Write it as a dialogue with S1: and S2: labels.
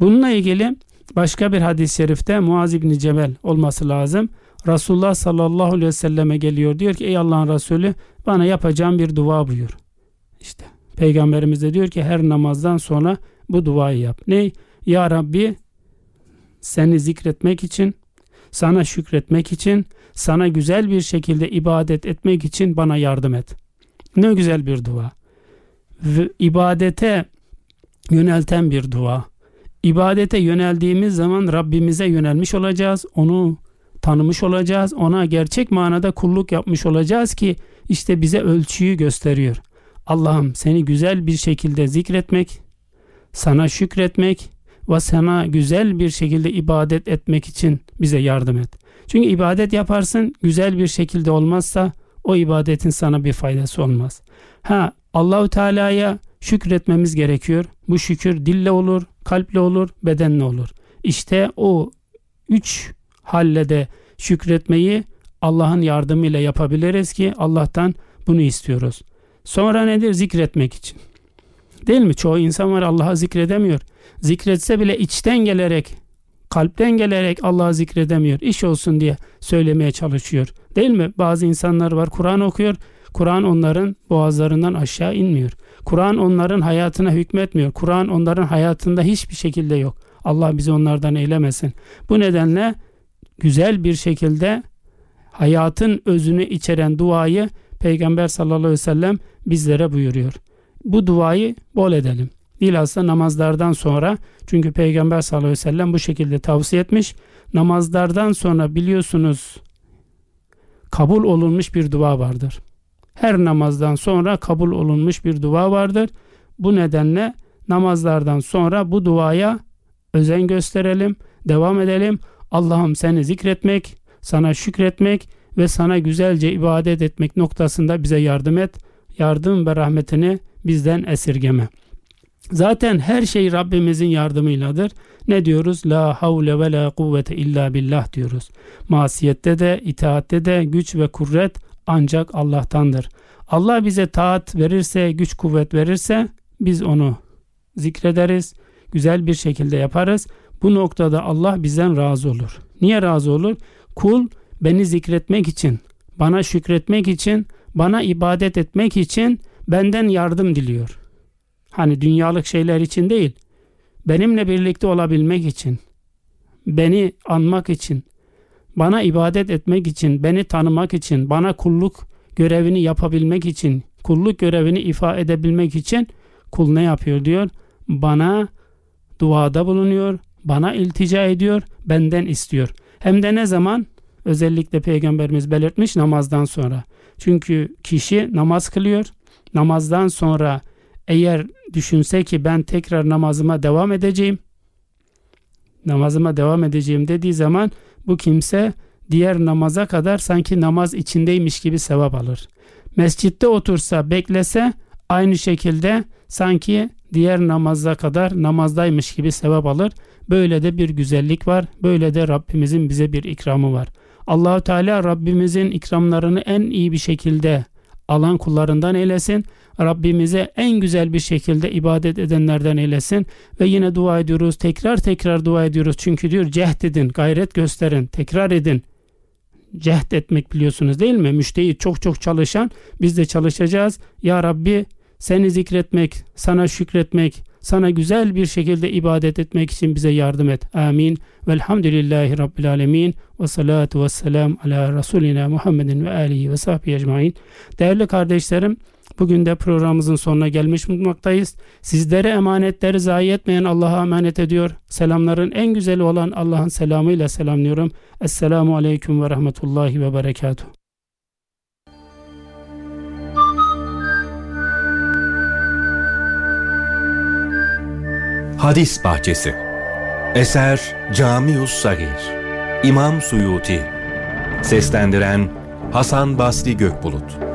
S1: Bununla ilgili başka bir hadis-i şerifte Muaz İbni Cebel olması lazım. Resulullah sallallahu aleyhi ve selleme geliyor, diyor ki ey Allah'ın Resulü, bana yapacağım bir dua buyur. İşte Peygamberimiz de diyor ki her namazdan sonra bu duayı yap. Ne? Ya Rabbi, seni zikretmek için, sana şükretmek için, sana güzel bir şekilde ibadet etmek için bana yardım et. Ne güzel bir dua. Ve ibadete yönelten bir dua. İbadete yöneldiğimiz zaman Rabbimize yönelmiş olacağız. Onu tanımış olacağız. Ona gerçek manada kulluk yapmış olacağız ki işte bize ölçüyü gösteriyor. Allah'ım, seni güzel bir şekilde zikretmek, sana şükretmek ve sana güzel bir şekilde ibadet etmek için bize yardım et. Çünkü ibadet yaparsın, güzel bir şekilde olmazsa o ibadetin sana bir faydası olmaz. Allahu Teala'ya şükretmemiz gerekiyor. Bu şükür dille olur, kalple olur, bedenle olur. İşte o 3 halle de şükretmeyi Allah'ın yardımıyla yapabiliriz ki Allah'tan bunu istiyoruz. Sonra nedir? Zikretmek için. Değil mi? Çoğu insan var, Allah'ı zikredemiyor. Zikretse bile içten gelerek, kalpten gelerek Allah'ı zikredemiyor. İş olsun diye söylemeye çalışıyor. Değil mi? Bazı insanlar var, Kur'an okuyor. Kur'an onların boğazlarından aşağı inmiyor. Kur'an onların hayatına hükmetmiyor. Kur'an onların hayatında hiçbir şekilde yok. Allah bizi onlardan eylemesin. Bu nedenle güzel bir şekilde hayatın özünü içeren duayı Peygamber sallallahu aleyhi ve sellem bizlere buyuruyor. Bu duayı bol edelim. Bilhassa namazlardan sonra, çünkü Peygamber sallallahu aleyhi ve sellem bu şekilde tavsiye etmiş. Namazlardan sonra biliyorsunuz kabul olunmuş bir dua vardır. Her namazdan sonra kabul olunmuş bir dua vardır. Bu nedenle namazlardan sonra bu duaya özen gösterelim, devam edelim. Allah'ım, seni zikretmek, sana şükretmek ve sana güzelce ibadet etmek noktasında bize yardım et. Yardım ve rahmetini bizden esirgeme. Zaten her şey Rabbimizin yardımıyladır. Ne diyoruz? La havle ve la kuvvete illa billah diyoruz. Masiyette de, itaatte de güç ve kuvvet ancak Allah'tandır. Allah bize taat verirse, güç kuvvet verirse biz onu zikrederiz, güzel bir şekilde yaparız. Bu noktada Allah bizden razı olur. Niye razı olur? Kul beni zikretmek için, bana şükretmek için, bana ibadet etmek için benden yardım diliyor. Hani dünyalık şeyler için değil, benimle birlikte olabilmek için, beni anmak için, bana ibadet etmek için, beni tanımak için, bana kulluk görevini yapabilmek için, kulluk görevini ifa edebilmek için kul ne yapıyor diyor? Bana duada bulunuyor, bana iltica ediyor, benden istiyor. Hem de ne zaman? Özellikle Peygamberimiz belirtmiş, namazdan sonra. Çünkü kişi namaz kılıyor. Namazdan sonra eğer düşünse ki ben tekrar namazıma devam edeceğim dediği zaman bu kimse diğer namaza kadar sanki namaz içindeymiş gibi sevap alır. Mescitte otursa, beklese aynı şekilde sanki diğer namaza kadar namazdaymış gibi sevap alır. Böyle de bir güzellik var. Böyle de Rabbimizin bize bir ikramı var. Allah-u Teala Rabbimizin ikramlarını en iyi bir şekilde alan kullarından eylesin. Rabbimize en güzel bir şekilde ibadet edenlerden eylesin. Ve yine dua ediyoruz. Tekrar dua ediyoruz. Çünkü diyor cehd edin, gayret gösterin, tekrar edin. Cehd etmek biliyorsunuz değil mi? Müştehit, çok çalışan, biz de çalışacağız. Ya Rabbi, seni zikretmek, sana şükretmek, sana güzel bir şekilde ibadet etmek için bize yardım et. Amin. Velhamdülillahi Rabbil alemin. Ve salatu ve selam ala Resulina Muhammedin ve alihi ve sahbihi ecmain. Değerli kardeşlerim, bugün de programımızın sonuna gelmiş bulunmaktayız. Sizlere emanetleri zayi etmeyen Allah'a emanet ediyor. Selamların en güzeli olan Allah'ın selamıyla selamlıyorum. Esselamu aleyküm ve rahmetullahi ve berekatuhu.
S2: Hadis Bahçesi. Eser Camius Sagir. İmam Suyuti. Seslendiren Hasan Basri Gökbulut.